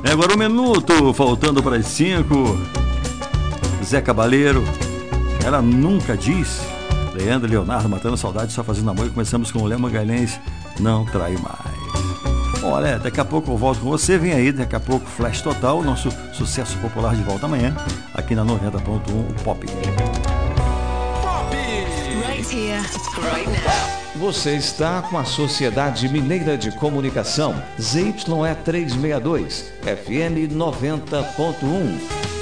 Agora 1 minuto, faltando para as 5. Zé Cabaleiro, ela nunca diz. Leandro e Leonardo, matando saudade, só fazendo amor. E começamos com o Léo Magalhães, Não Trai Mais. Olha, daqui a pouco eu volto com você. Vem aí, daqui a pouco Flash Total, nosso sucesso popular de volta amanhã, aqui na 90.1, o Pop. Right here, right now. Você está com a Sociedade Mineira de Comunicação, ZYE 362, FM 90.1.